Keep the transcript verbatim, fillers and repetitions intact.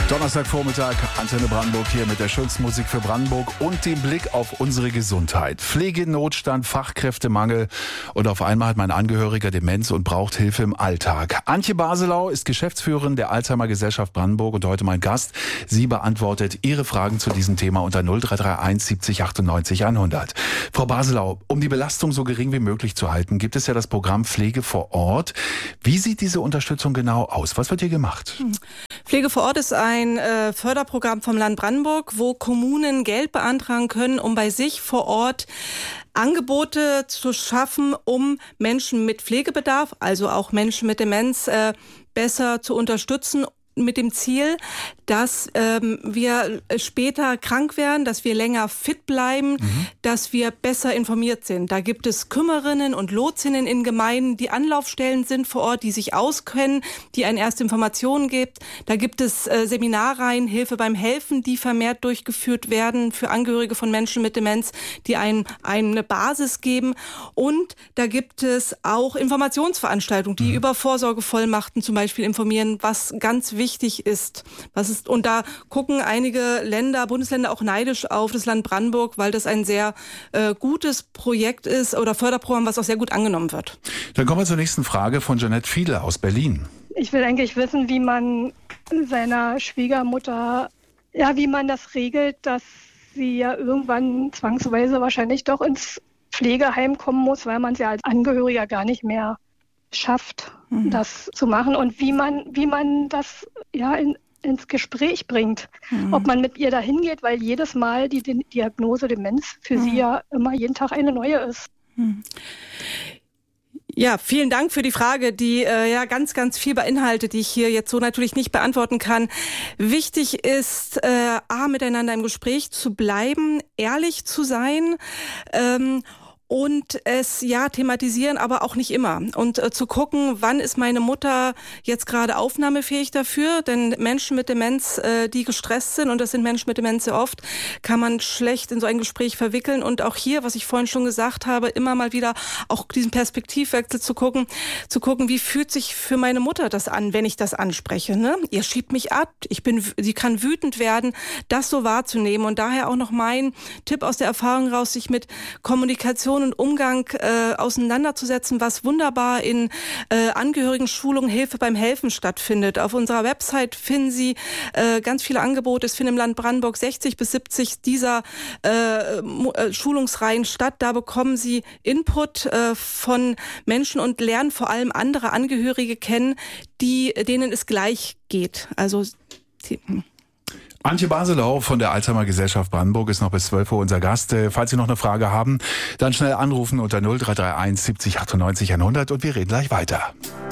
Donnerstagvormittag, Antenne Brandenburg hier mit der schönsten Musik für Brandenburg und dem Blick auf unsere Gesundheit. Pflegenotstand, Fachkräftemangel und auf einmal hat mein Angehöriger Demenz und braucht Hilfe im Alltag. Antje Baselau ist Geschäftsführerin der Alzheimer Gesellschaft Brandenburg und heute mein Gast. Sie beantwortet Ihre Fragen zu diesem Thema unter null drei drei eins siebzig achtundneunzig hundert. Frau Baselau, um die Belastung so gering wie möglich zu halten, gibt es ja das Programm Pflege vor Ort. Wie sieht diese Unterstützung genau aus? Was wird hier gemacht? Pflege vor Ort ist ein äh, Förderprogramm vom Land Brandenburg, wo Kommunen Geld beantragen können, um bei sich vor Ort Angebote zu schaffen, um Menschen mit Pflegebedarf, also auch Menschen mit Demenz, äh, besser zu unterstützen, mit dem Ziel, dass ähm, wir später krank werden, dass wir länger fit bleiben, mhm. dass wir besser informiert sind. Da gibt es Kümmerinnen und Lotsinnen in Gemeinden, die Anlaufstellen sind vor Ort, die sich auskennen, die einen erste Informationen gibt. Da gibt es äh, Seminarreihen, Hilfe beim Helfen, die vermehrt durchgeführt werden für Angehörige von Menschen mit Demenz, die einen, eine Basis geben. Und da gibt es auch Informationsveranstaltungen, die mhm. über Vorsorgevollmachten zum Beispiel informieren, was ganz wichtig wichtig ist. Was ist. Und da gucken einige Länder, Bundesländer auch neidisch auf das Land Brandenburg, weil das ein sehr äh, gutes Projekt ist oder Förderprogramm, was auch sehr gut angenommen wird. Dann kommen wir zur nächsten Frage von Jeanette Fiedler aus Berlin. Ich will eigentlich wissen, wie man seiner Schwiegermutter, ja, wie man das regelt, dass sie ja irgendwann zwangsweise wahrscheinlich doch ins Pflegeheim kommen muss, weil man es ja als Angehöriger gar nicht mehr schafft, mhm. das zu machen und wie man, wie man das ja in, ins Gespräch bringt. Mhm. Ob man mit ihr dahin geht, weil jedes Mal die, die Diagnose Demenz für mhm. sie ja immer jeden Tag eine neue ist. Mhm. Ja, vielen Dank für die Frage, die äh, ja ganz, ganz viel beinhaltet, die ich hier jetzt so natürlich nicht beantworten kann. Wichtig ist, äh, A, miteinander im Gespräch zu bleiben, ehrlich zu sein, ähm, und es ja thematisieren, aber auch nicht immer. Und äh, zu gucken, wann ist meine Mutter jetzt gerade aufnahmefähig dafür? Denn Menschen mit Demenz, äh, die gestresst sind, und das sind Menschen mit Demenz sehr oft, kann man schlecht in so ein Gespräch verwickeln. Und auch hier, was ich vorhin schon gesagt habe, immer mal wieder auch diesen Perspektivwechsel zu gucken, zu gucken, wie fühlt sich für meine Mutter das an, wenn ich das anspreche, ne? Ihr schiebt mich ab, ich bin, sie kann wütend werden, das so wahrzunehmen. Und daher auch noch mein Tipp aus der Erfahrung raus, sich mit Kommunikation und Umgang äh, auseinanderzusetzen, was wunderbar in äh, Angehörigen-Schulungen Hilfe beim Helfen stattfindet. Auf unserer Website finden Sie äh, ganz viele Angebote. Es finden im Land Brandenburg sechzig bis siebzig dieser äh, Schulungsreihen statt. Da bekommen Sie Input äh, von Menschen und lernen vor allem andere Angehörige kennen, die, denen es gleich geht. Also die, Antje Baselau von der Alzheimer Gesellschaft Brandenburg ist noch bis zwölf Uhr unser Gast. Falls Sie noch eine Frage haben, dann schnell anrufen unter null drei drei eins siebzig achtundneunzig hundert und wir reden gleich weiter.